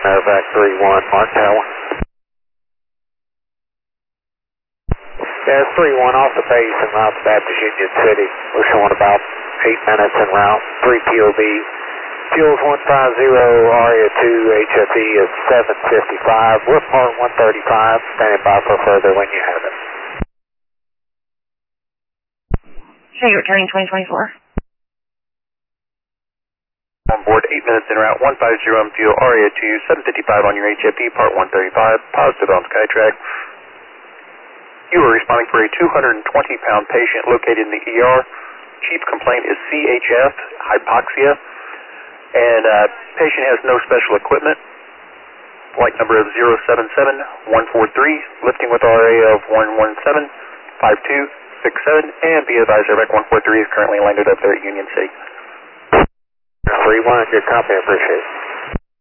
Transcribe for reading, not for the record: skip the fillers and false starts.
Medevac 3-1, Mark Tower. Yeah, 3-1 off the base in Mount Baptist Union City. We're showing about 8 minutes en route, 3 POV. Fuel's 150, ARIA 2, HFE is 755. We're part 135, standing by for further when you have it. So you're returning 2024? On board, 8 minutes en route, 150 on fuel, ARIA 2, 755 on your HFE, part 135, positive on SkyTrack. You are responding for a 220-pound patient located in the ER. Chief complaint is CHF, hypoxia, and patient has no special equipment. Flight number of 077143, lifting with RA of 117, 5267, and be advised Airback 143 is currently landed up there at Union City. 3-1, good copy, I appreciate it.